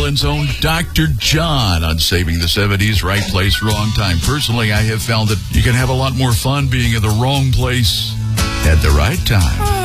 Ireland's own Dr. John on Saving the 70s, Right Place, Wrong Time. Personally, I have found that you can have a lot more fun being in the wrong place at the right time.